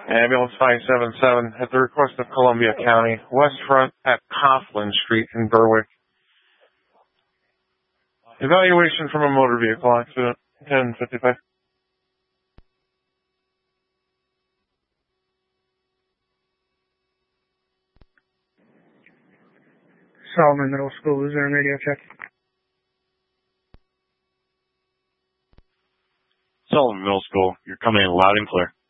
Ambulance 577 at the request of Columbia County, West Front at Coughlin Street in Berwick. Evaluation from a motor vehicle accident, 10:55. Solomon Middle School, Luzerne radio check. Solomon Middle School, you're coming in loud and clear.